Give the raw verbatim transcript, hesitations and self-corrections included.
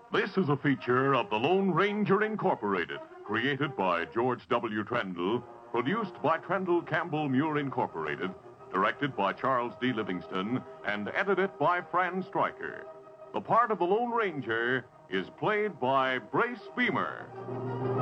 This is a feature of the Lone Ranger Incorporated, created by George W. Trendle, produced by Trendle Campbell Muir Incorporated, directed by Charles D. Livingston, and edited by Fran Stryker. The part of the Lone Ranger is played by Brace Beemer.